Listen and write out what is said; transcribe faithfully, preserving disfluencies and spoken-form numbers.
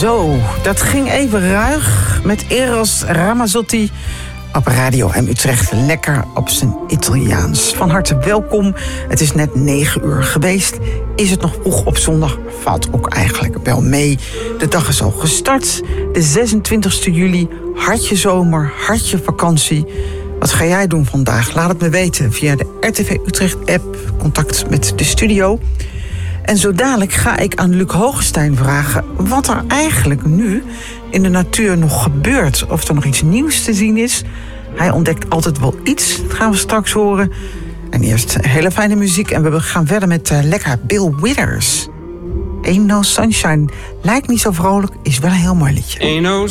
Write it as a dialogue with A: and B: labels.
A: Zo, dat ging even ruig met Eros Ramazzotti op Radio M Utrecht. Lekker op zijn Italiaans. Van harte welkom. Het is net negen uur geweest. Is het nog vroeg op zondag? Valt ook eigenlijk wel mee. De dag is al gestart. De zesentwintigste juli. Hartje zomer, hartje vakantie. Wat ga jij doen vandaag? Laat het me weten via de R T V Utrecht-app. Contact met de studio. En zo dadelijk ga ik aan Luc Hogestein vragen wat er eigenlijk nu in de natuur nog gebeurt. Of er nog iets nieuws te zien is. Hij ontdekt altijd wel iets. Dat gaan we straks horen. En eerst hele fijne muziek. En we gaan verder met uh, lekker Bill Withers. Ain't No Sunshine. Lijkt niet zo vrolijk, is wel een heel mooi liedje.
B: Ain't no